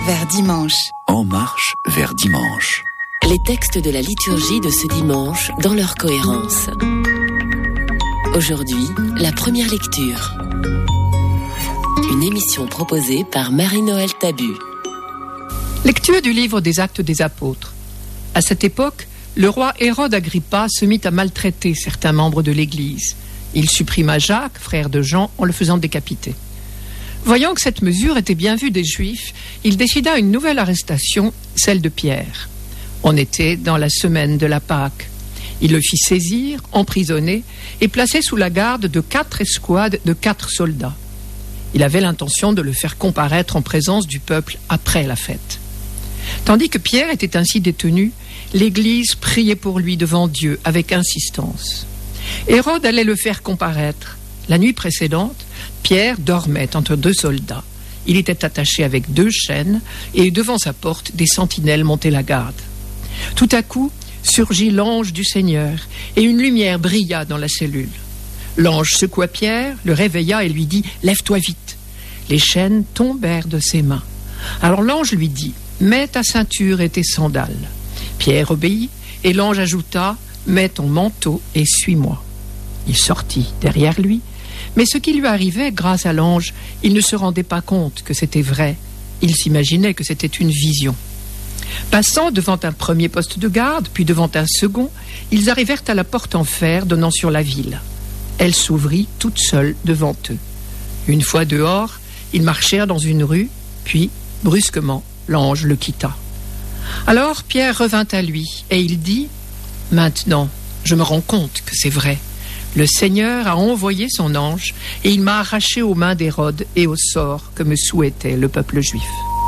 vers dimanche. En marche vers dimanche. Les textes de la liturgie de ce dimanche dans leur cohérence. Aujourd'hui, la première lecture. Une émission proposée par Marie-Noël Tabu. Lecture du livre des Actes des Apôtres. À cette époque, le roi Hérode Agrippa se mit à maltraiter certains membres de l'Église. Il supprima Jacques, frère de Jean, en le faisant décapiter. Voyant que cette mesure était bien vue des Juifs, il décida une nouvelle arrestation, celle de Pierre. On était dans la semaine de la Pâque. Il le fit saisir, emprisonner et placer sous la garde de 4 escouades de 4 soldats. Il avait l'intention de le faire comparaître en présence du peuple après la fête. Tandis que Pierre était ainsi détenu, l'Église priait pour lui devant Dieu avec insistance. Hérode allait le faire comparaître. La nuit précédente, Pierre dormait entre 2 soldats. Il était attaché avec 2 chaînes et devant sa porte, des sentinelles montaient la garde. Tout à coup, surgit l'ange du Seigneur et une lumière brilla dans la cellule. L'ange secoua Pierre, le réveilla et lui dit « Lève-toi vite !» Les chaînes tombèrent de ses mains. Alors l'ange lui dit « Mets ta ceinture et tes sandales. » Pierre obéit et l'ange ajouta « Mets ton manteau et suis-moi. » Il sortit derrière lui, mais ce qui lui arrivait grâce à l'ange, il ne se rendait pas compte que c'était vrai. Il s'imaginait que c'était une vision. Passant devant un premier poste de garde, puis devant un second, ils arrivèrent à la porte en fer donnant sur la ville. Elle s'ouvrit toute seule devant eux. Une fois dehors, ils marchèrent dans une rue, puis, brusquement, l'ange le quitta. Alors Pierre revint à lui, et il dit « Maintenant, je me rends compte que c'est vrai. Le Seigneur a envoyé son ange, et il m'a arraché aux mains d'Hérode et au sort que me souhaitait le peuple juif. »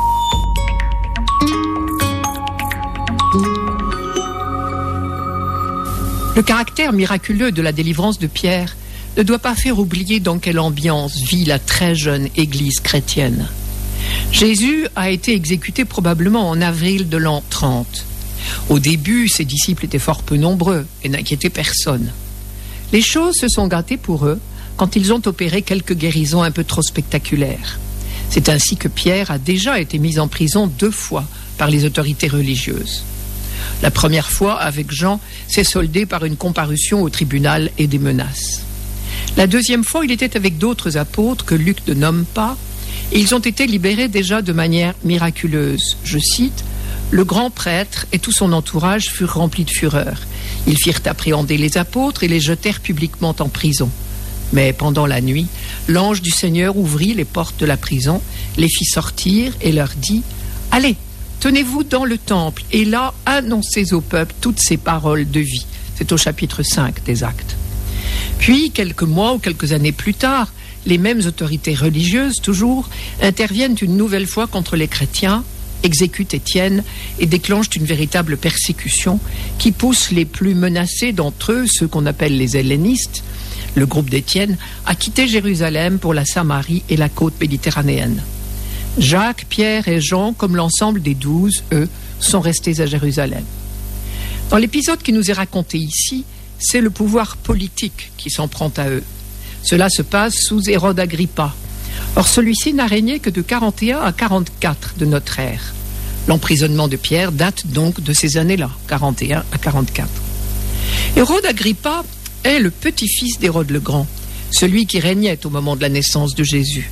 Le caractère miraculeux de la délivrance de Pierre ne doit pas faire oublier dans quelle ambiance vit la très jeune Église chrétienne. Jésus a été exécuté probablement en avril de l'an 30. Au début, ses disciples étaient fort peu nombreux et n'inquiétaient personne. Les choses se sont gâtées pour eux quand ils ont opéré quelques guérisons un peu trop spectaculaires. C'est ainsi que Pierre a déjà été mis en prison 2 fois par les autorités religieuses. La première fois, avec Jean, s'est soldée par une comparution au tribunal et des menaces. La deuxième fois, il était avec d'autres apôtres que Luc ne nomme pas, et ils ont été libérés déjà de manière miraculeuse. Je cite, « Le grand prêtre et tout son entourage furent remplis de fureur. Ils firent appréhender les apôtres et les jetèrent publiquement en prison. Mais pendant la nuit, l'ange du Seigneur ouvrit les portes de la prison, les fit sortir et leur dit, « Allez, tenez-vous dans le temple et là, annoncez au peuple toutes ces paroles de vie. » C'est au chapitre 5 des Actes. Puis, quelques mois ou quelques années plus tard, les mêmes autorités religieuses, toujours, interviennent une nouvelle fois contre les chrétiens, exécutent Étienne et déclenchent une véritable persécution qui pousse les plus menacés d'entre eux, ceux qu'on appelle les hellénistes, le groupe d'Étienne, à quitter Jérusalem pour la Samarie et la côte méditerranéenne. Jacques, Pierre et Jean, comme l'ensemble des 12, eux, sont restés à Jérusalem. Dans l'épisode qui nous est raconté ici, c'est le pouvoir politique qui s'en prend à eux. Cela se passe sous Hérode Agrippa. Or, celui-ci n'a régné que de 41 à 44 de notre ère. L'emprisonnement de Pierre date donc de ces années-là, 41 à 44. Hérode Agrippa est le petit-fils d'Hérode le Grand, celui qui régnait au moment de la naissance de Jésus.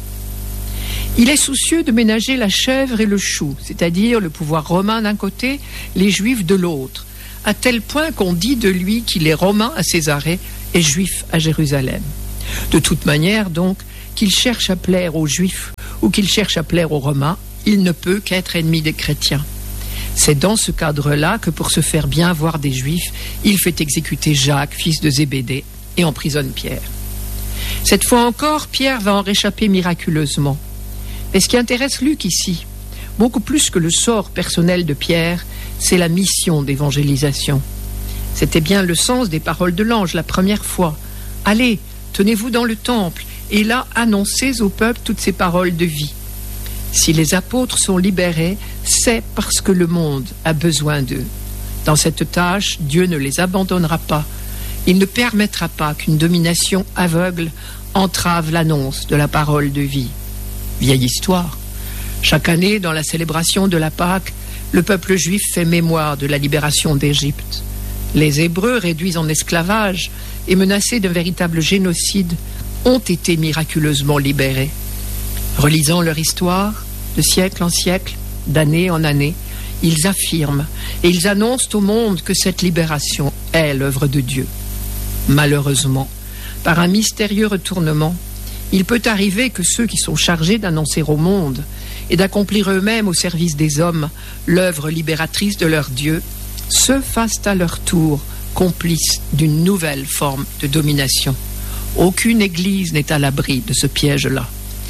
Il est soucieux de ménager la chèvre et le chou, c'est-à-dire le pouvoir romain d'un côté, les juifs de l'autre, à tel point qu'on dit de lui qu'il est romain à Césarée et juif à Jérusalem. De toute manière, donc, qu'il cherche à plaire aux juifs ou qu'il cherche à plaire aux romains, il ne peut qu'être ennemi des chrétiens. C'est dans ce cadre-là que pour se faire bien voir des juifs, il fait exécuter Jacques, fils de Zébédée, et emprisonne Pierre. Cette fois encore, Pierre va en réchapper miraculeusement. Mais ce qui intéresse Luc ici, beaucoup plus que le sort personnel de Pierre, c'est la mission d'évangélisation. C'était bien le sens des paroles de l'ange la première fois. « Allez, tenez-vous dans le temple, et là annoncez au peuple toutes ces paroles de vie. » Si les apôtres sont libérés, c'est parce que le monde a besoin d'eux. Dans cette tâche, Dieu ne les abandonnera pas. Il ne permettra pas qu'une domination aveugle entrave l'annonce de la parole de vie. Vieille histoire. Chaque année, dans la célébration de la Pâque, le peuple juif fait mémoire de la libération d'Égypte. Les Hébreux, réduits en esclavage et menacés d'un véritable génocide, ont été miraculeusement libérés. Relisant leur histoire, de siècle en siècle, d'année en année, ils affirment et ils annoncent au monde que cette libération est l'œuvre de Dieu. Malheureusement, par un mystérieux retournement, il peut arriver que ceux qui sont chargés d'annoncer au monde et d'accomplir eux-mêmes au service des hommes l'œuvre libératrice de leur Dieu se fassent à leur tour complices d'une nouvelle forme de domination. Aucune église n'est à l'abri de ce piège-là.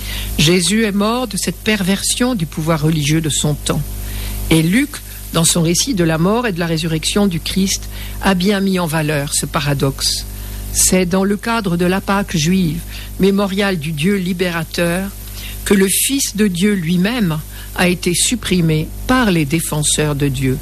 Jésus est mort de cette perversion du pouvoir religieux de son temps. Et Luc, dans son récit de la mort et de la résurrection du Christ, a bien mis en valeur ce paradoxe. C'est dans le cadre de la Pâque juive, mémorial du Dieu libérateur, que le Fils de Dieu lui-même a été supprimé par les défenseurs de Dieu.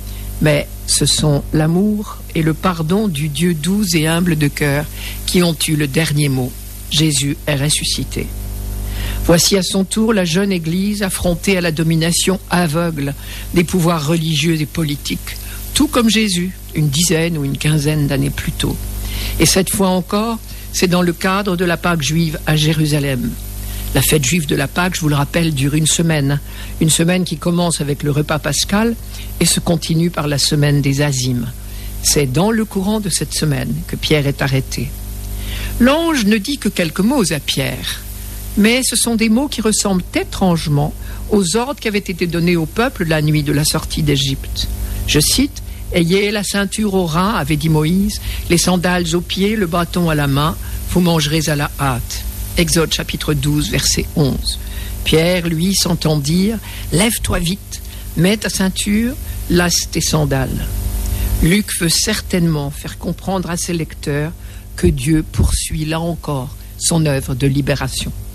Mais ce sont l'amour et le pardon du Dieu doux et humble de cœur qui ont eu le dernier mot. Jésus est ressuscité. Voici à son tour la jeune Église affrontée à la domination aveugle des pouvoirs religieux et politiques, tout comme Jésus, une dizaine ou une quinzaine d'années plus tôt. Et cette fois encore, c'est dans le cadre de la Pâque juive à Jérusalem. La fête juive de la Pâque, je vous le rappelle, dure une semaine qui commence avec le repas pascal et se continue par la semaine des Azimes. C'est dans le courant de cette semaine que Pierre est arrêté. L'ange ne dit que quelques mots à Pierre, mais ce sont des mots qui ressemblent étrangement aux ordres qui avaient été donnés au peuple la nuit de la sortie d'Égypte. Je cite: « Ayez la ceinture au rein, avait dit Moïse, les sandales aux pieds, le bâton à la main, vous mangerez à la hâte. » Exode chapitre 12, verset 11. Pierre, lui, s'entend dire: « Lève-toi vite, mets ta ceinture, lasse tes sandales. » Luc veut certainement faire comprendre à ses lecteurs que Dieu poursuit là encore son œuvre de libération.